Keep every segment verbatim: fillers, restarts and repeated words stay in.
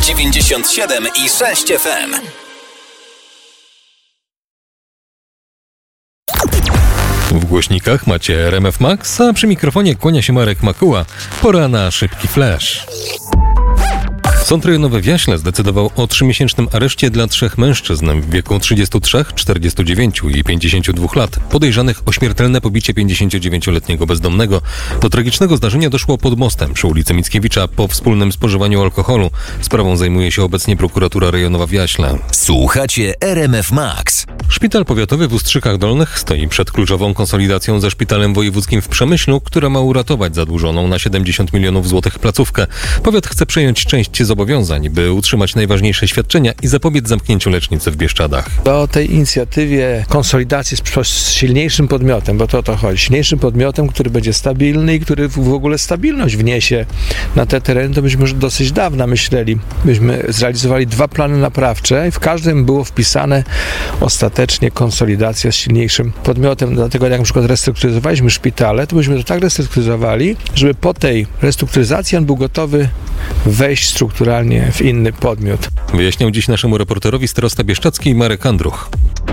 dziewięćdziesiąt siedem i sześć F M. W głośnikach macie R M F Max, a przy mikrofonie kłania się Marek Makuła. Pora na szybki flash. Sąd rejonowy w Jaśle zdecydował o trzymiesięcznym areszcie dla trzech mężczyzn w wieku trzydziestu trzech, czterdziestu dziewięciu i pięćdziesięciu dwóch lat, podejrzanych o śmiertelne pobicie pięćdziesięciodziewięcioletniego bezdomnego. Do tragicznego zdarzenia doszło pod mostem przy ulicy Mickiewicza po wspólnym spożywaniu alkoholu. Sprawą zajmuje się obecnie prokuratura rejonowa w Jaśle. Słuchacie R M F Max. Szpital powiatowy w Ustrzykach Dolnych stoi przed kluczową konsolidacją ze szpitalem wojewódzkim w Przemyślu, która ma uratować zadłużoną na siedemdziesiąt milionów złotych placówkę. Powiat chce przejąć część zobowiązań, by utrzymać najważniejsze świadczenia i zapobiec zamknięciu lecznicy w Bieszczadach. O tej inicjatywie konsolidacji z, z silniejszym podmiotem, bo to o to chodzi, silniejszym podmiotem, który będzie stabilny i który w ogóle stabilność wniesie na te tereny, to byśmy już dosyć dawno myśleli. Myśmy zrealizowali dwa plany naprawcze i w każdym było wpisane ostatecznie konsolidacja z silniejszym podmiotem. Dlatego jak na przykład restrukturyzowaliśmy szpitale, to byśmy to tak restrukturyzowali, żeby po tej restrukturyzacji on był gotowy wejść strukturalnie w inny podmiot. Wyjaśniał dziś naszemu reporterowi starosta bieszczadzki Marek Andruch.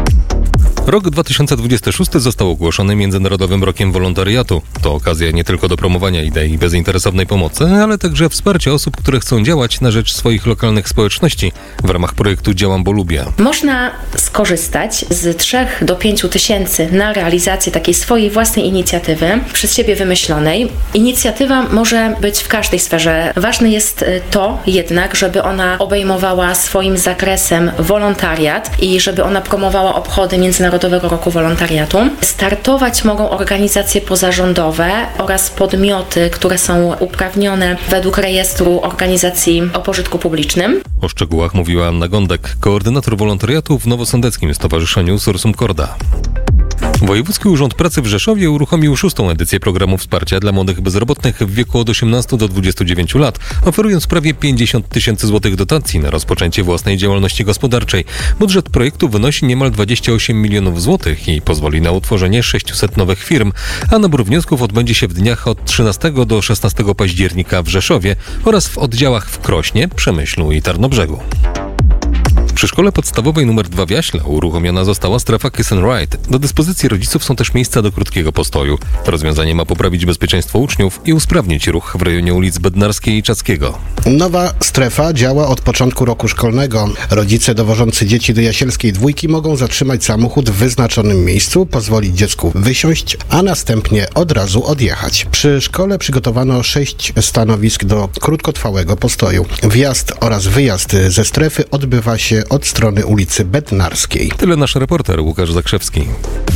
Rok dwa tysiące dwudziesty szósty został ogłoszony Międzynarodowym Rokiem Wolontariatu. To okazja nie tylko do promowania idei bezinteresownej pomocy, ale także wsparcia osób, które chcą działać na rzecz swoich lokalnych społeczności w ramach projektu Działam, bo lubię. Można skorzystać z trzech do pięciu tysięcy na realizację takiej swojej własnej inicjatywy, przez siebie wymyślonej. Inicjatywa może być w każdej sferze. Ważne jest to jednak, żeby ona obejmowała swoim zakresem wolontariat i żeby ona promowała obchody Międzynarodowego Roku Wolontariatu. Startować mogą organizacje pozarządowe oraz podmioty, które są uprawnione według rejestru organizacji o pożytku publicznym. O szczegółach mówiła Anna Gądek, koordynator wolontariatu w Nowosądeckim Stowarzyszeniu Sursum Corda. Wojewódzki Urząd Pracy w Rzeszowie uruchomił szóstą edycję programu wsparcia dla młodych bezrobotnych w wieku od osiemnastu do dwudziestu dziewięciu lat, oferując prawie pięćdziesiąt tysięcy złotych dotacji na rozpoczęcie własnej działalności gospodarczej. Budżet projektu wynosi niemal dwadzieścia osiem milionów złotych i pozwoli na utworzenie sześciuset nowych firm, a nabór wniosków odbędzie się w dniach od trzynastego do szesnastego października w Rzeszowie oraz w oddziałach w Krośnie, Przemyślu i Tarnobrzegu. Przy szkole podstawowej numer dwa w Jaśle uruchomiona została strefa Kiss and Ride. Do dyspozycji rodziców są też miejsca do krótkiego postoju. Rozwiązanie ma poprawić bezpieczeństwo uczniów i usprawnić ruch w rejonie ulic Bednarskiej i Czackiego. Nowa strefa działa od początku roku szkolnego. Rodzice dowożący dzieci do jasielskiej dwójki mogą zatrzymać samochód w wyznaczonym miejscu, pozwolić dziecku wysiąść, a następnie od razu odjechać. Przy szkole przygotowano sześć stanowisk do krótkotrwałego postoju. Wjazd oraz wyjazd ze strefy odbywa się od strony ulicy Bednarskiej. Tyle nasz reporter Łukasz Zakrzewski.